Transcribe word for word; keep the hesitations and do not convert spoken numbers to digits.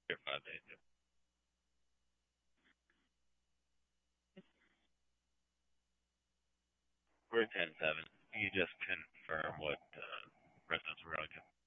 You're five days. Yeah. We're ten seven. You just confirm what uh, residents we're going to.